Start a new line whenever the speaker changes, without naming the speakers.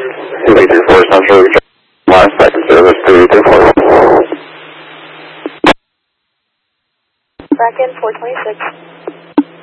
334 Central, last second service 334.
Back in 426.